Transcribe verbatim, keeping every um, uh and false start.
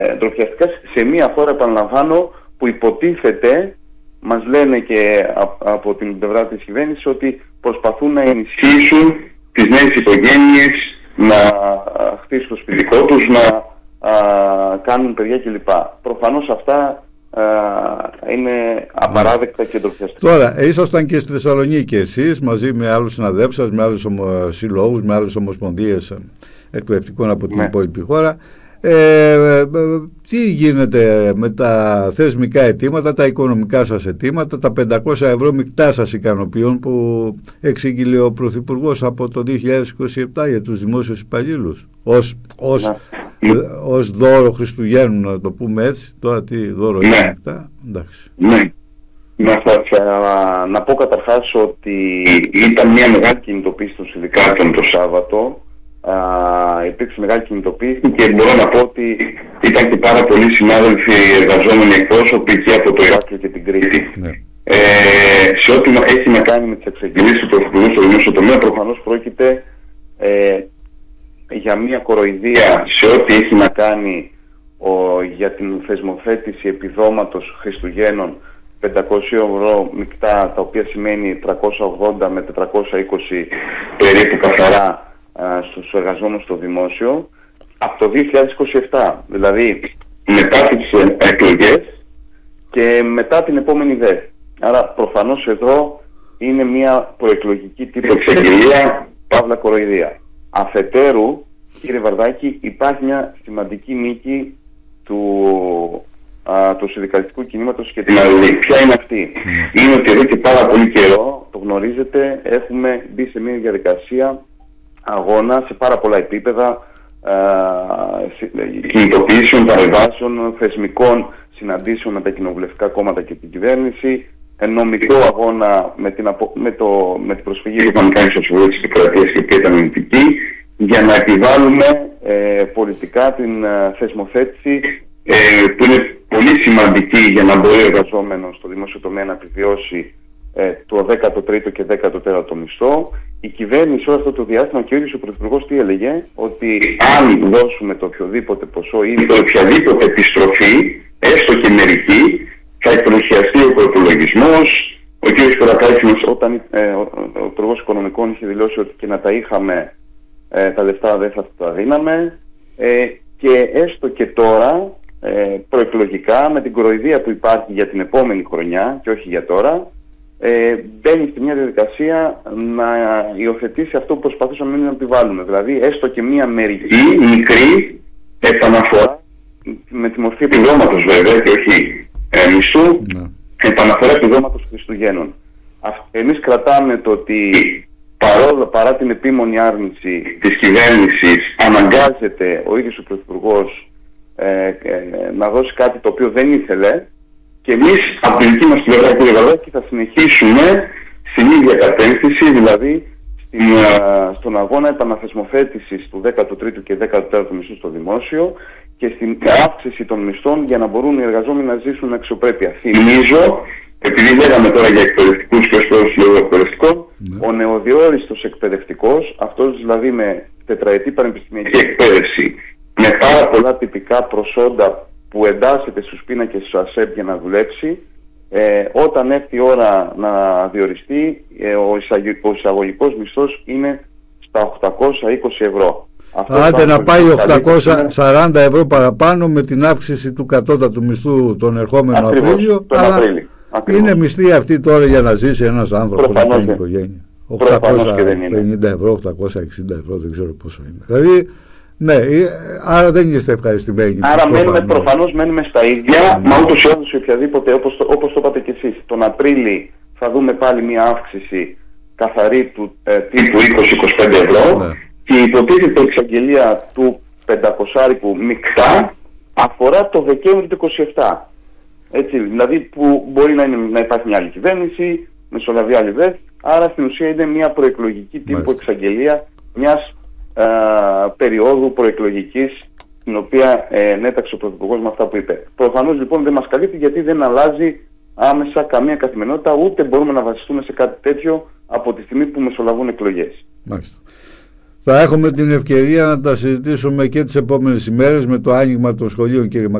ντροπιαστικά σε μια χώρα, επαναλαμβάνω, που υποτίθεται, μας λένε και από την πλευρά της κυβέρνησης, ότι προσπαθούν να ενισχύσουν τις νέες οικογένειες, να χτίσουν το σπιτικό τους, να α, κάνουν παιδιά κλπ. Προφανώς αυτά α, είναι απαράδεκτα και ντροπιαστικά. Τώρα, ήσασταν και στη Θεσσαλονίκη εσείς, μαζί με άλλους συναδέλφους σας, με άλλους συλλόγους, με άλλες ομοσπονδίες εκπαιδευτικών από την ναι. υπόλοιπη χώρα. Ε, τι γίνεται με τα θεσμικά αιτήματα, τα οικονομικά σας αιτήματα, τα πεντακόσια ευρώ μεικτά σας ικανοποιούν που εξήγηλε ο Πρωθυπουργός από το δύο χιλιάδες είκοσι επτά για τους δημόσιους υπαλλήλους ως, ως, ναι. ως δώρο Χριστουγέννου, να το πούμε έτσι? Τώρα τι δώρο ναι. είναι μεικτά? Εντάξει. Ναι. Να, θα, θα, να πω καταρχάς ότι ήταν μια μεγάλη κινητοποίηση των συνδικάτων το Σάββατο. Uh, υπήρξε μεγάλη κινητοποίηση και μπορώ να πω ότι ήταν και πάρα πολλοί συνάδελφοι εργαζόμενοι εκπρόσωποι και από το Ηράκλειο και την Κρήτη. Ναι. Ε, σε ό,τι έχει να κάνει με τις εξαγγελίες του Πρωθυπουργού στο δημόσιο τομέα, προφανώς πρόκειται ε, για μια κοροϊδία σε ό,τι έχει να κάνει ο, για την θεσμοθέτηση επιδόματος Χριστουγέννων πεντακόσια ευρώ μεικτά, τα οποία σημαίνει τριακόσια ογδόντα με τετρακόσια είκοσι περίπου καθαρά στους εργαζόμενους στο δημόσιο από το δύο χιλιάδες είκοσι επτά, δηλαδή μετά τις εκλογές και μετά την επόμενη ΔΕ. Άρα προφανώς εδώ είναι μια προεκλογική τύπο εξαγγελία, παύλα κοροϊδία. Αφετέρου, κύριε Βαρδάκη, υπάρχει μια σημαντική νίκη του, α, του συνδικαλιστικού κινήματος και την αλληλεγγύη. Ποια είναι αυτή? Mm. Είναι ότι εδώ και πάρα πολύ καιρό, το γνωρίζετε, έχουμε μπει σε μια διαδικασία αγώνα σε πάρα πολλά επίπεδα, κινητοποιήσεων, παρεμβάσεων, θεσμικών συναντήσεων με τα κοινοβουλευτικά κόμματα και την κυβέρνηση, νομικό αγώνα με την, απο, με το, με την προσφυγή που είχαμε κάνει στο Συμβούλιο της Επικρατείας και που ήταν νοητική, για να επιβάλλουμε ε, πολιτικά την ε, θεσμοθέτηση ε, που είναι πολύ σημαντική για να μπορεί ο εργαζόμενος στο δημόσιο τομέα να επιβιώσει ε, το δέκατο τρίτο και δέκατο τέταρτο μισθό. Η κυβέρνηση όλο αυτό το διάστημα και ο ίδιος ο Πρωθυπουργός τι έλεγε? Ότι αν δώσουμε το οποιοδήποτε ποσό ή το οποιαδήποτε επιστροφή, έστω και μερική, θα εκτροχιαστεί ο προϋπολογισμός. Ο κ. Κορακάκης, όταν ε, ο, ο Υπουργός Οικονομικών είχε δηλώσει ότι και να τα είχαμε ε, τα λεφτά δεν θα τα δίναμε, ε, και έστω και τώρα ε, προεκλογικά με την κοροϊδία που υπάρχει για την επόμενη χρονιά και όχι για τώρα, Ε, μπαίνει στη μια διαδικασία να υιοθετήσει αυτό που προσπαθούσαμε να επιβάλλουμε. Δηλαδή, έστω και μια μερική, μικρή επαναφορά, με τη μορφή επιδόματος βέβαια και όχι ε, μισθού, ναι. επαναφορά επιδόματος Χριστουγέννων. Εμείς κρατάμε το ότι παρόλο, παρά την επίμονη άρνηση της κυβέρνησης, αναγκάζεται ο ίδιος ο Πρωθυπουργός ε, ε, να δώσει κάτι το οποίο δεν ήθελε. Και εμείς από την δική μας πλευρά, κύριε Βαρδάκη, θα συνεχίσουμε στην ίδια κατεύθυνση, δηλαδή στην, α, στον αγώνα επαναθεσμοθέτησης του δέκατου τρίτου και δέκατου τέταρτου μισθού στο δημόσιο και στην αύξηση των μισθών για να μπορούν οι εργαζόμενοι να ζήσουν με αξιοπρέπεια. Θυμίζω, επειδή λέγαμε τώρα για εκπαιδευτικούς και ως πρόεδρος συλλόγου εκπαιδευτικών, mm. ο νεοδιόριστος εκπαιδευτικός, αυτός δηλαδή με τετραετή πανεπιστημιακή εκπαίδευση, με πάρα πολλά τυπικά προσόντα που εντάσσεται στους πίνακες του ΑΣΕΠ για να δουλέψει, ε, όταν έρθει η ώρα να διοριστεί, ε, ο, εισαγω, ο εισαγωγικός μισθός είναι στα οκτακόσια είκοσι ευρώ. Άντε να πάει οκτακόσια σαράντα ευρώ παραπάνω με την αύξηση του κατώτατου μισθού τον ερχόμενο Ακριβώς, Απρίλιο. Τον αλλά Απρίλιο. Είναι μισθή αυτή τώρα για να ζήσει ένας άνθρωπος με μια οικογένεια. οκτακόσια πενήντα ευρώ, οκτακόσια εξήντα ευρώ, δεν ξέρω πόσο είναι. Δηλαδή, ναι, άρα δεν είστε ευχαριστημένοι. Άρα μένουμε, προφανώς μένουμε στα ίδια, mm. μα ούτως ή άλλως οποιαδήποτε, όπως το, όπως το είπατε και εσείς, τον Απρίλιο θα δούμε πάλι μια αύξηση καθαρή του ε, τύπου είκοσι με είκοσι πέντε ευρώ, ναι. Και η υποτίθεται εξαγγελία του πεντακόσιαρικου μεικτά αφορά το Δεκέμβρη του είκοσι επτά. Έτσι, δηλαδή που μπορεί να, είναι, να υπάρχει μια άλλη κυβέρνηση, μεσολαβεί άλλη ΔΕΘ, άρα στην ουσία είναι μια προεκλογική τύπου εξαγγελία μιας α, περίοδου προεκλογικής, την οποία ε, ενέταξε ο Πρωθυπουργός με αυτά που είπε. Προφανώς λοιπόν δεν μας καλύπτει, γιατί δεν αλλάζει άμεσα καμία καθημερινότητα, ούτε μπορούμε να βασιστούμε σε κάτι τέτοιο από τη στιγμή που μεσολαβούν εκλογές. Μάλιστα. Θα έχουμε την ευκαιρία να τα συζητήσουμε και τις επόμενες ημέρες με το άνοιγμα των σχολείων, κύριε